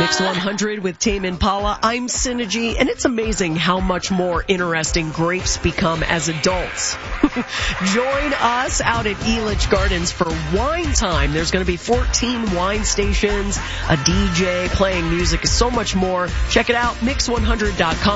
Mix 100 with Tame Impala. I'm Synergy, and it's amazing how much more interesting grapes become as adults. Join us out at Elitch Gardens for wine time. There's going to be 14 wine stations, a DJ playing music, so much more. Check it out, mix100.com.